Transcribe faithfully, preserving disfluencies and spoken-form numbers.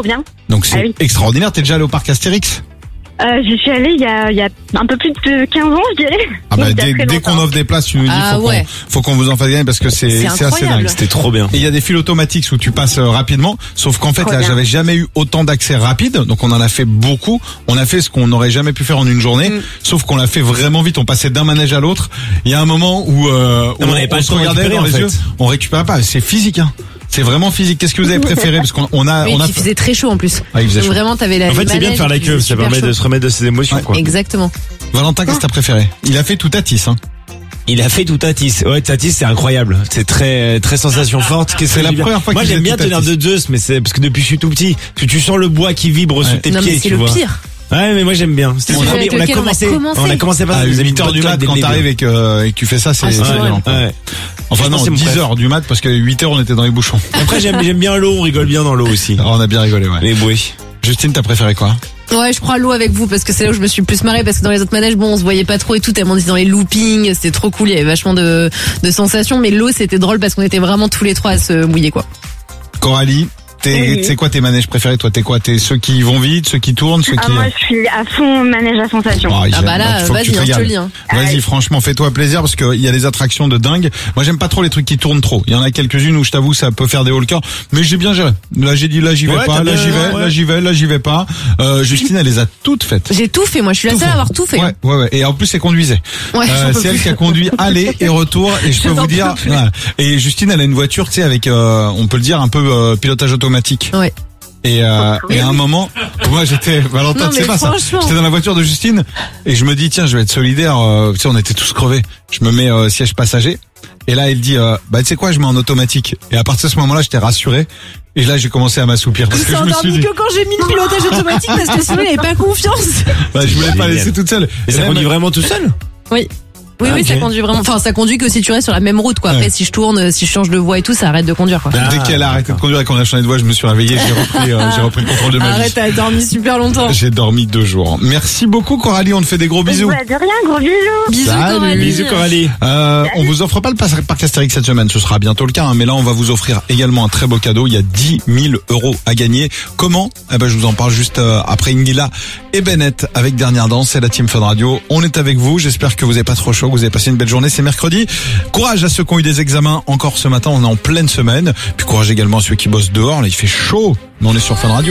trop bien. Donc c'est Ah oui. extraordinaire. T'es déjà allé au parc Astérix? Euh, j'y suis allée il y a, il y a un peu plus de quinze ans, je dirais. Ah bah Donc, il y a dès, très dès longtemps. qu'on offre des places, tu nous dis Ah faut, ouais. qu'on, faut qu'on vous en fasse gagner parce que c'est, C'est c'est assez incroyable. dingue. C'était trop bien. Et il y a des fils automatiques où tu passes euh, rapidement, sauf qu'en fait Trop là bien. j'avais jamais eu autant d'accès rapide, donc on en a fait beaucoup. On a fait ce qu'on n'aurait jamais pu faire en une journée, Mm. sauf qu'on l'a fait vraiment vite. On passait d'un manège à l'autre. Il y a un moment où, euh, où Non, on n'avait pas le se temps de regardait récupérer, dans les en yeux, fait. on récupérait pas. C'est physique, hein. C'est vraiment physique. Qu'est-ce que vous avez préféré? Parce qu'on on a, Oui, on a. il faisait très chaud en plus. Ah, il faisait Donc chaud. vraiment, t'avais la. En fait, c'est bien de faire la queue, ça permet de se remettre de ses émotions, Ouais. quoi. Exactement. Valentin, qu'est-ce que t'as préféré? Il a fait tout à Tis, hein. Il a fait tout Tatis. Ouais, Tatis, c'est incroyable. C'est très, très sensation forte. Qu'est-ce C'est que la j'aime bien. première fois Moi, qu'il j'aime faisait bien tout tenir Tatis. de Zeus, mais c'est parce que depuis que je suis tout petit, tu, tu sens le bois qui vibre Ouais. sous tes Non, pieds, mais c'est tu le vois. pire. Ouais, mais moi j'aime bien. C'était Celui le premier. avec On a lequel on a commencé. commencé. On a commencé par À ça. Vous avez huit heures une du bonne mat claque quand dès le t'arrives début. et que, et que tu fais ça, c'est, Ah, c'est c'est horrible. violent, quoi. Ouais. Enfin non, C'est mon dix préf. heures du mat parce que huit heures on était dans les bouchons. Après, j'aime, j'aime bien l'eau, on rigole bien dans l'eau aussi. Alors on a bien rigolé, ouais. Les bruits. Justine, t'as préféré quoi? Ouais, je crois l'eau avec vous parce que c'est là où je me suis le plus marrée parce que dans les autres manèges, bon, on se voyait pas trop et tout, tellement on était dans les loopings, c'était trop cool, il y avait vachement de, de sensations, mais l'eau c'était drôle parce qu'on était vraiment tous les trois à se mouiller, quoi. Coralie, t'es, Oui. c'est quoi tes manèges préférés toi? T'es quoi? T'es ceux qui vont vite, ceux qui tournent, ceux Ah, qui... moi, je suis à fond manège à sensation. Ah, Ah j'aime. bah là, Donc, faut que vas-y, tu te hein, je te régales. le dis. Hein. Vas-y, Ouais. franchement, fais-toi plaisir parce qu'il y a des attractions de dingue. Moi, j'aime pas trop les trucs qui tournent trop. Il y en a quelques-unes où je t'avoue, ça peut faire des haut-le-cœur, mais j'ai bien géré. Là, j'ai dit, là, j'y vais Ouais, pas, t'as là, bien- j'y vais, ouais. là, j'y vais, là, j'y vais pas. Euh, Justine, elle les a toutes faites. J'ai tout fait, moi, je suis la Tout seule fait. à avoir tout fait. Ouais, ouais, ouais. Et en plus, elle conduisait. Ouais, Euh, j'en peux c'est elle plus. qui a conduit aller et retour. Et je peux J'en vous peux dire, plus. voilà. Et Justine, elle a une voiture, tu sais, avec, euh, on peut le dire, un peu euh, pilotage automatique. Ouais. Et, euh, et à un moment, moi j'étais, Valentin, Non, tu sais mais pas ça. franchement. J'étais dans la voiture de Justine et je me dis tiens, je vais être solidaire. euh, tu sais, on était tous crevés. Je me mets euh, siège passager. Et là, il dit euh, bah tu sais quoi, je mets en automatique. Et à partir de ce moment-là, j'étais rassuré. Et là, j'ai commencé à m'assoupir parce Il que s'est je me suis endormi dit, que quand j'ai mis le pilotage automatique parce que sinon il avait pas confiance. bah, je voulais pas Génial. laisser toute seule. Et ça même- conduit vraiment tout seul? Oui. Oui, Ah, oui, ok. ça conduit vraiment. Enfin, ça conduit que si tu restes sur la même route, quoi. Après, Ouais. si je tourne, si je change de voie et tout, ça arrête de conduire, quoi. Ah, Dès qu'elle a arrêté de d'accord. conduire et qu'on a changé de voie, je me suis réveillé. J'ai repris, euh, j'ai repris le contrôle de ma Arrête, vie. t'as dormi super longtemps. J'ai dormi deux jours. Merci beaucoup, Coralie. On te fait des gros bisous. Ouais, de rien, gros bisous. Bisous, Salut. Coralie. Bisous, Coralie. Euh, on vous offre pas le pass parc Astérix cette semaine, ce sera bientôt le cas, hein, mais là on va vous offrir également un très beau cadeau. Il y a dix mille euros à gagner. Comment? Eh ben je vous en parle juste euh, après Ingila et Bennett avec Dernière Danse. C'est la Team Fun Radio. On est avec vous. J'espère que vous n'avez pas trop chaud, que vous avez passé une belle journée. C'est mercredi. Courage à ceux qui ont eu des examens encore ce matin. On est en pleine semaine. Puis courage également à ceux qui bossent dehors. Là il fait chaud, mais on est sur Fun Radio.